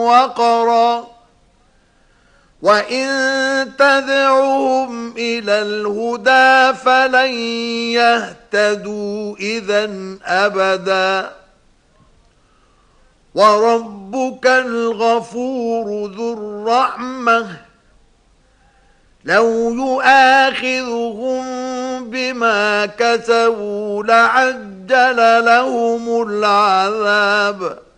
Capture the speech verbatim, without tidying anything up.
وقرا وإن تدعهم إلى الهدى فلن يهتدوا إذن أبدا وربك الغفور ذو الرحمة لو يؤاخذهم بما كسبوا لعجل لهم العذاب